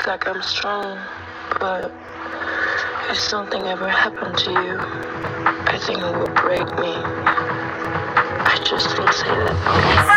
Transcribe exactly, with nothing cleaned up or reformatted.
like I'm strong, but if something ever happened to you, I think it would break me.